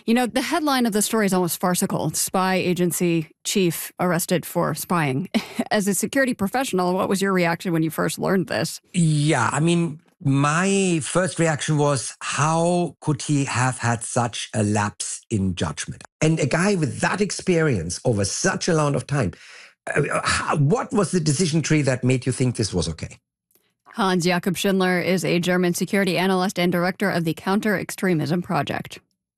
The headline of the story is almost farcical. Spy agency chief arrested for spying. As a security professional, what was your reaction when you first learned this? Yeah, I mean, my first reaction was, how could he have had such a lapse in judgment? And a guy with that experience over such a long of time, what was the decision tree that made you think this was okay? Hans Jakob Schindler is a German security analyst and director of the Counter-Extremism Project.